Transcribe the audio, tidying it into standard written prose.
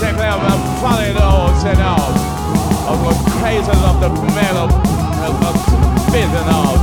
declare I'm following the horse and all. I'm going crazy of the man of fizzing all.